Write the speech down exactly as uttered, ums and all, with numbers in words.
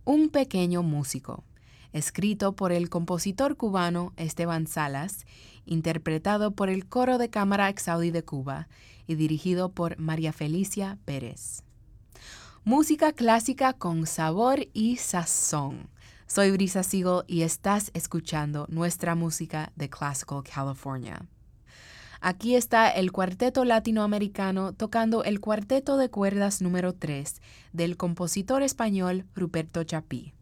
Un pequeño músico, escrito por el compositor cubano Esteban Salas, interpretado por el Coro de Cámara Exaudi de Cuba y dirigido por María Felicia Pérez. Música clásica con sabor y sazón. Soy Brisa Siegel y estás escuchando nuestra música de Classical California. Aquí está el Cuarteto Latinoamericano tocando el Cuarteto de Cuerdas número tres del compositor español Ruperto Chapí.